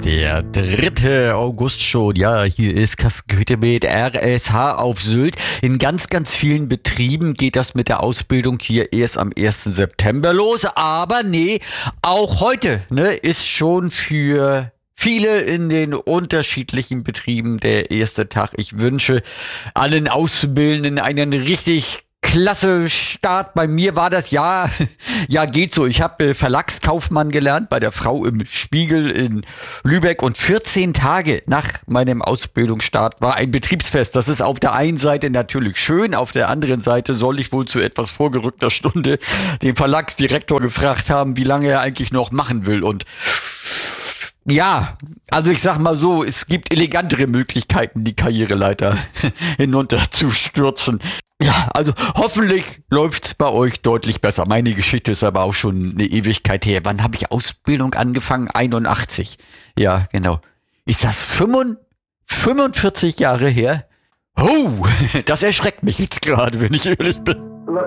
Der 3. August schon. Ja, hier ist Kasküte mit RSH auf Sylt. In ganz, ganz vielen Betrieben geht das mit der Ausbildung hier erst am 1. September los. Aber nee, auch heute ist schon für viele in den unterschiedlichen Betrieben der erste Tag. Ich wünsche allen Auszubildenden einen richtig klasse Start. Bei mir war das ja geht so. Ich habe Verlagskaufmann gelernt bei der Frau im Spiegel in Lübeck und 14 Tage nach meinem Ausbildungsstart war ein Betriebsfest. Das ist auf der einen Seite natürlich schön, auf der anderen Seite soll ich wohl zu etwas vorgerückter Stunde den Verlagsdirektor gefragt haben, wie lange er eigentlich noch machen will. Und ja, also ich sag mal so, es gibt elegantere Möglichkeiten, die Karriereleiter hinunterzustürzen. Ja, also hoffentlich läuft's bei euch deutlich besser. Meine Geschichte ist aber auch schon eine Ewigkeit her. Wann habe ich Ausbildung angefangen? 81. Ja, genau. Ist das 45 Jahre her? Oh, das erschreckt mich jetzt gerade, wenn ich ehrlich bin.